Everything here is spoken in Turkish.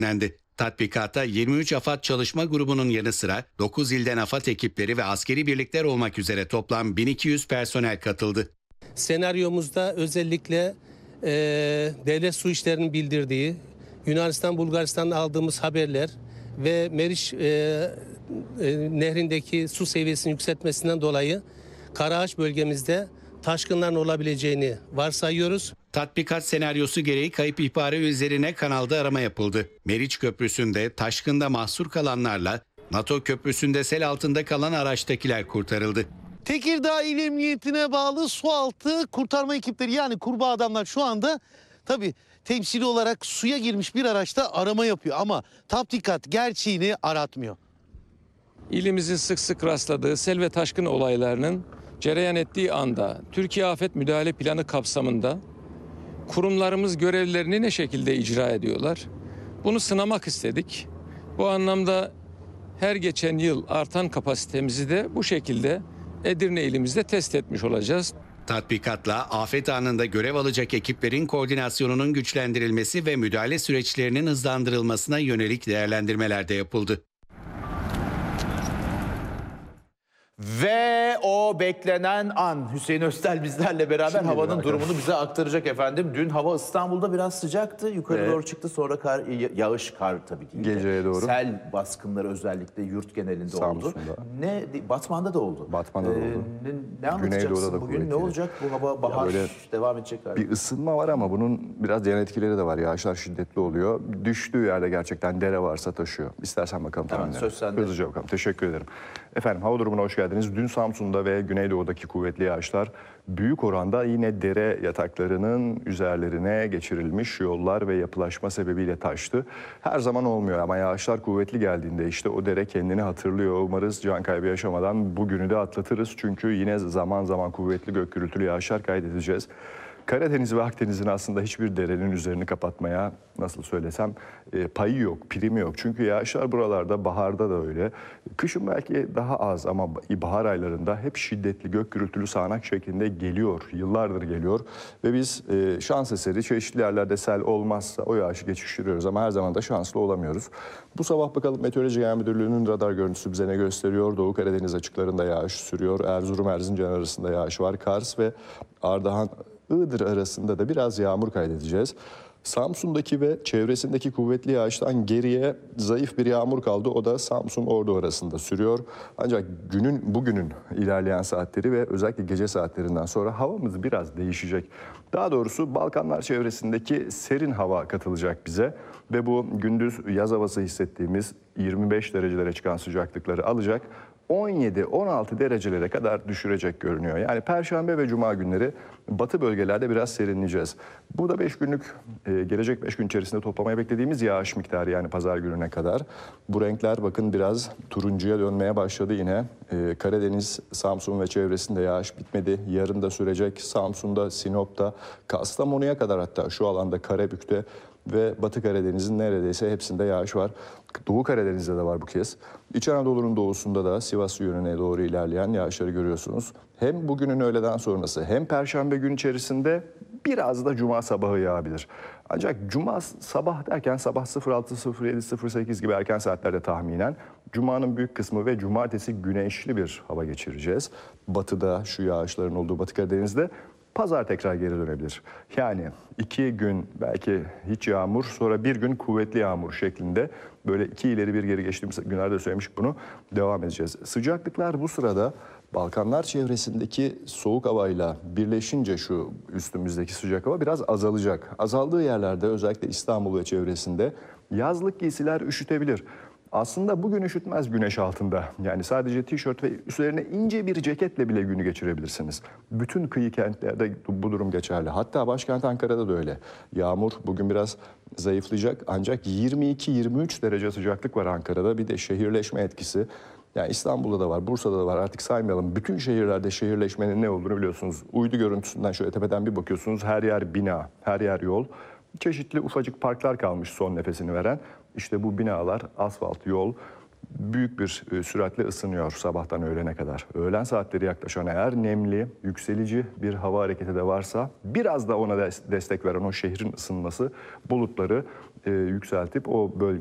düzenlendi. Tatbikata 23 AFAD çalışma grubunun yanı sıra 9 ilden AFAD ekipleri ve askeri birlikler olmak üzere toplam 1200 personel katıldı. Senaryomuzda özellikle devlet su işlerinin bildirdiği, Yunanistan, Bulgaristan'dan aldığımız haberler ve Meriç nehrindeki su seviyesinin yükseltmesinden dolayı Karaağaç bölgemizde taşkınların olabileceğini varsayıyoruz. Tatbikat senaryosu gereği kayıp ihbarı üzerine kanalda arama yapıldı. Meriç Köprüsü'nde taşkında mahsur kalanlarla NATO Köprüsü'nde sel altında kalan araçtakiler kurtarıldı. Tekirdağ İl Emniyetine bağlı sualtı kurtarma ekipleri yani kurbağa adamlar şu anda tabii temsili olarak suya girmiş bir araçta arama yapıyor ama tatbikat gerçeğini aratmıyor. İlimizin sık sık rastladığı sel ve taşkın olaylarının cereyan ettiği anda Türkiye Afet Müdahale Planı kapsamında kurumlarımız görevlerini ne şekilde icra ediyorlar? Bunu sınamak istedik. Bu anlamda her geçen yıl artan kapasitemizi de bu şekilde Edirne ilimizde test etmiş olacağız. Tatbikatla afet anında görev alacak ekiplerin koordinasyonunun güçlendirilmesi ve müdahale süreçlerinin hızlandırılmasına yönelik değerlendirmeler de yapıldı. Ve o beklenen an, Hüseyin Öztel bizlerle beraber Şimdi havanın durumunu bize aktaracak efendim. Dün hava İstanbul'da biraz sıcaktı. Yukarı doğru çıktı, sonra yağış, kar tabii ki. Geceye doğru. Sel baskınları özellikle yurt genelinde oldu. Batman'da da oldu. Batman'da da oldu. Ne anlatacaksın da bugün? kuvvetli. Ne olacak? Bu hava bahar devam edecek galiba. Bir ısınma var ama bunun biraz yan etkileri de var. Yağışlar şiddetli oluyor. Düştüğü yerde gerçekten dere varsa taşıyor. İstersen bakalım tahminlere. Söz sende. Hızlıca bakalım. Teşekkür ederim. Efendim hava durumuna hoş geldiniz. Dün Samsun'da ve Güneydoğu'daki kuvvetli yağışlar büyük oranda yine dere yataklarının üzerlerine geçirilmiş yollar ve yapılaşma sebebiyle taştı. Her zaman olmuyor ama yağışlar kuvvetli geldiğinde işte o dere kendini hatırlıyor. Umarız can kaybı yaşamadan bugünü de atlatırız. Çünkü yine zaman zaman kuvvetli gök gürültülü yağışlar kaydedeceğiz. Karadeniz ve Akdeniz'in aslında hiçbir derenin üzerini kapatmaya nasıl söylesem payı yok, primi yok. Çünkü yağışlar buralarda baharda da öyle. Kışın belki daha az ama bahar aylarında hep şiddetli gök gürültülü sağanak şeklinde geliyor. Yıllardır geliyor ve biz şans eseri çeşitli yerlerde sel olmazsa o yağışı geçiştiriyoruz ama her zaman da şanslı olamıyoruz. Bu sabah bakalım Meteoroloji Genel Müdürlüğü'nün radar görüntüsü bize ne gösteriyor? Doğu Karadeniz açıklarında yağış sürüyor. Erzurum-Erzincan arasında yağış var. Kars ve Ardahan Iğdır arasında da biraz yağmur kaydedeceğiz. Samsun'daki ve çevresindeki kuvvetli yağıştan geriye zayıf bir yağmur kaldı. O da Samsun-Ordu arasında sürüyor. Ancak bugünün ilerleyen saatleri ve özellikle gece saatlerinden sonra havamız biraz değişecek. Daha doğrusu Balkanlar çevresindeki serin hava katılacak bize. Ve bu gündüz yaz havası hissettiğimiz 25 derecelere çıkan sıcaklıkları alacak. 17-16 derecelere kadar düşürecek görünüyor. Yani Perşembe ve Cuma günleri batı bölgelerde biraz serinleyeceğiz. Bu da 5 günlük, gelecek 5 gün içerisinde toplamaya beklediğimiz yağış miktarı yani pazar gününe kadar. Bu renkler bakın biraz turuncuya dönmeye başladı yine. Karadeniz, Samsun ve çevresinde yağış bitmedi. Yarın da sürecek. Samsun'da, Sinop'ta, Kastamonu'ya kadar hatta şu alanda Karabük'te ve Batı Karadeniz'in neredeyse hepsinde yağış var. Doğu Karadeniz'de de var bu kez. İç Anadolu'nun doğusunda da Sivas yönüne doğru ilerleyen yağışları görüyorsunuz. Hem bugünün öğleden sonrası hem Perşembe gün içerisinde biraz da Cuma sabahı yağabilir. Ancak Cuma sabah derken sabah 06, 07, 08 gibi erken saatlerde tahminen Cuma'nın büyük kısmı ve Cumartesi güneşli bir hava geçireceğiz. Batıda şu yağışların olduğu Batı Karadeniz'de. Pazar tekrar geri dönebilir. Yani 2 gün belki hiç yağmur, sonra bir gün kuvvetli yağmur şeklinde böyle 2 ileri bir geri geçtiğimiz günlerde söylemiştik bunu, devam edeceğiz. Sıcaklıklar bu sırada Balkanlar çevresindeki soğuk havayla birleşince şu üstümüzdeki sıcak hava biraz azalacak. Azaldığı yerlerde özellikle İstanbul ve çevresinde yazlık giysiler üşütebilir. Aslında bugün üşütmez güneş altında. Yani sadece tişört ve üzerine ince bir ceketle bile günü geçirebilirsiniz. Bütün kıyı kentlerde bu durum geçerli. Hatta başkent Ankara'da da öyle. Yağmur bugün biraz zayıflayacak ancak 22-23 derece sıcaklık var Ankara'da. Bir de şehirleşme etkisi. Yani İstanbul'da da var, Bursa'da da var, artık saymayalım. Bütün şehirlerde şehirleşmenin ne olduğunu biliyorsunuz. Uydu görüntüsünden şöyle tepeden bir bakıyorsunuz. Her yer bina, her yer yol. Çeşitli ufacık parklar kalmış son nefesini veren. İşte bu binalar, asfalt, yol büyük bir süratle ısınıyor sabahtan öğlene kadar. Öğlen saatleri yaklaşan eğer nemli, yükselici bir hava hareketi de varsa biraz da ona destek veren o şehrin ısınması bulutları yükseltip o bölge